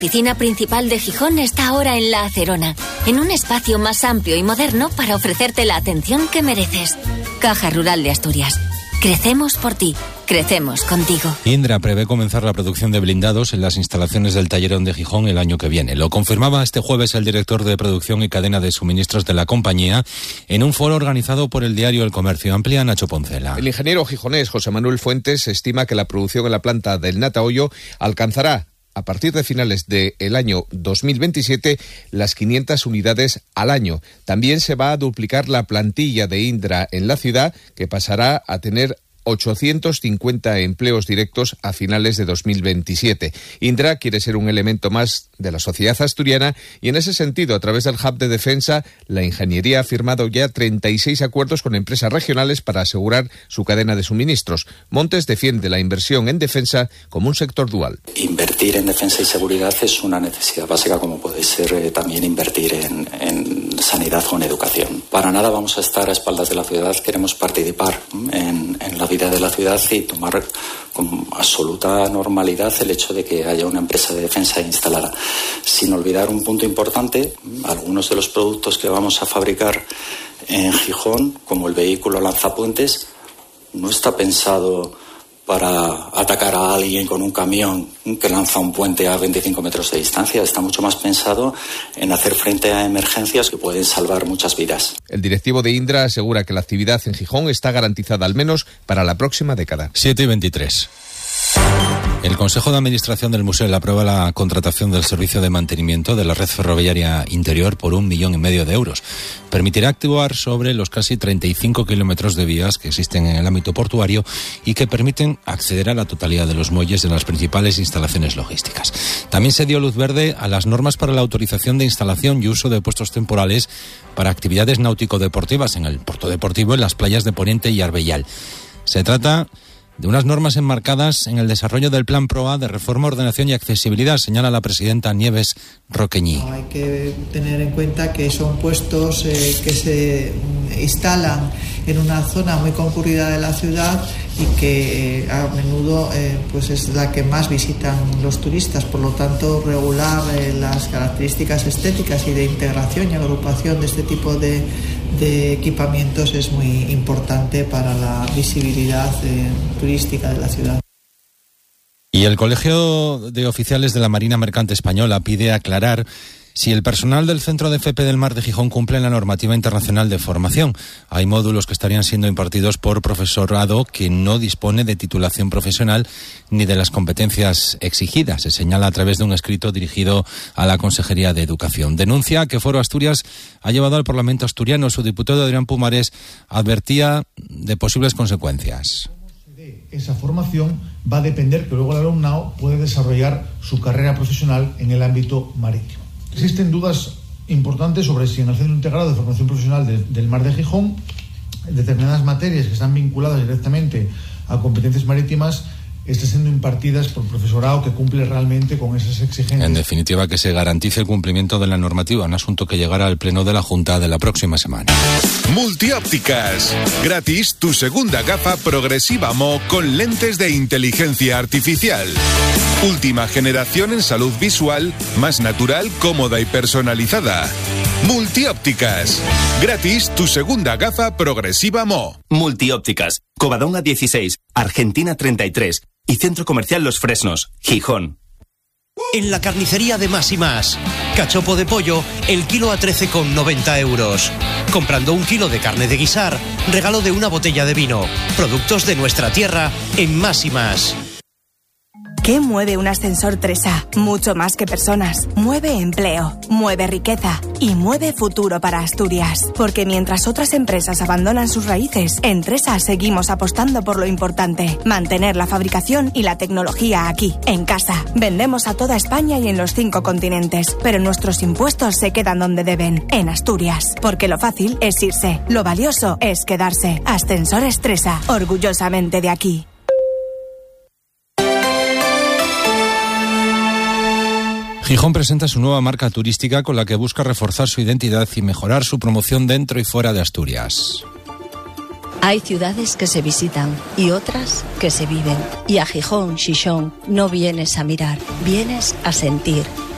La piscina principal de Gijón está ahora en La Acerona, en un espacio más amplio y moderno para ofrecerte la atención que mereces. Caja Rural de Asturias. Crecemos por ti. Crecemos contigo. Indra prevé comenzar la producción de blindados en las instalaciones del Tallerón de Gijón el año que viene. Lo confirmaba este jueves el director de producción y cadena de suministros de la compañía en un foro organizado por el diario El Comercio. Amplía Nacho Poncela. El ingeniero gijonés José Manuel Fuentes estima que la producción en la planta del Natahoyo alcanzará a partir de finales del año 2027 las 500 unidades al año. También se va a duplicar la plantilla de Indra en la ciudad, que pasará a tener 850 empleos directos a finales de 2027. Indra quiere ser un elemento más de la sociedad asturiana y en ese sentido, a través del Hub de Defensa, la ingeniería ha firmado ya 36 acuerdos con empresas regionales para asegurar su cadena de suministros. Montes defiende la inversión en defensa como un sector dual. Invertir en defensa y seguridad es una necesidad básica, como puede ser también invertir en sanidad o en educación. Para nada vamos a estar a espaldas de la ciudad, queremos participar en la vida de la ciudad y tomar con absoluta normalidad el hecho de que haya una empresa de defensa instalada. Sin olvidar un punto importante, algunos de los productos que vamos a fabricar en Gijón, como el vehículo lanzapuentes, no está pensado para atacar a alguien con un camión que lanza un puente a 25 metros de distancia. Está mucho más pensado en hacer frente a emergencias que pueden salvar muchas vidas. El directivo de Indra asegura que la actividad en Gijón está garantizada al menos para la próxima década. 7:23. El Consejo de Administración del Museo aprueba la contratación del servicio de mantenimiento de la red ferroviaria interior por 1,5 millones de euros. Permitirá actuar sobre los casi 35 kilómetros de vías que existen en el ámbito portuario y que permiten acceder a la totalidad de los muelles de las principales instalaciones logísticas. También se dio luz verde a las normas para la autorización de instalación y uso de puestos temporales para actividades náutico-deportivas en el puerto deportivo, en las playas de Poniente y Arbellal. Se trata de unas normas enmarcadas en el desarrollo del Plan PROA de reforma, ordenación y accesibilidad, señala la presidenta Nieves Roqueñí. Hay que tener en cuenta que son puestos que se instalan en una zona muy concurrida de la ciudad y que a menudo pues es la que más visitan los turistas. Por lo tanto, regular las características estéticas y de integración y agrupación de este tipo de equipamientos es muy importante para la visibilidad turística de la ciudad. Y el Colegio de Oficiales de la Marina Mercante Española pide aclarar si el personal del Centro de FP del Mar de Gijón cumple la normativa internacional de formación. Hay módulos que estarían siendo impartidos por profesorado que no dispone de titulación profesional ni de las competencias exigidas. Se señala a través de un escrito dirigido a la Consejería de Educación. Denuncia que Foro Asturias ha llevado al Parlamento asturiano. Su diputado Adrián Pumares advertía de posibles consecuencias. Esa formación va a depender que luego el alumnado puede desarrollar su carrera profesional en el ámbito marítimo. Existen dudas importantes sobre si en el Centro Integrado de Formación Profesional del Mar de Gijón determinadas materias que están vinculadas directamente a competencias marítimas están siendo impartidas por profesorado que cumple realmente con esas exigencias. En definitiva, que se garantice el cumplimiento de la normativa, un asunto que llegará al Pleno de la Junta de la próxima semana. Multiópticas. Gratis tu segunda gafa progresiva Mo con lentes de inteligencia artificial. Última generación en salud visual, más natural, cómoda y personalizada. Multiópticas. Gratis tu segunda gafa progresiva Mo. Multiópticas. Covadonga 16, Argentina 33 y Centro Comercial Los Fresnos, Gijón. En la carnicería de Más y Más. Cachopo de pollo, el kilo a 13,90 euros. Comprando 1 kilo de carne de guisar, regalo de una botella de vino. Productos de nuestra tierra en Más y Más. ¿Qué mueve un ascensor 3A? Mucho más que personas. Mueve empleo, mueve riqueza y mueve futuro para Asturias. Porque mientras otras empresas abandonan sus raíces, en 3A seguimos apostando por lo importante: mantener la fabricación y la tecnología aquí, en casa. Vendemos a toda España y en los 5 continentes, pero nuestros impuestos se quedan donde deben, en Asturias. Porque lo fácil es irse, lo valioso es quedarse. Ascensores 3A, orgullosamente de aquí. Gijón presenta su nueva marca turística con la que busca reforzar su identidad y mejorar su promoción dentro y fuera de Asturias. Hay ciudades que se visitan y otras que se viven. Y a Gijón, Xixón, no vienes a mirar, vienes a sentir.